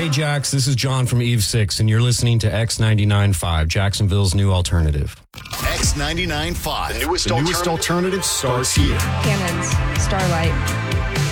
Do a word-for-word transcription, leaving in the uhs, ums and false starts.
Hey, Jax, this is John from Eve six, and you're listening to X ninety-nine point five, Jacksonville's new alternative. X ninety-nine point five. The newest, the newest alternative starts here. Cannons, Starlight.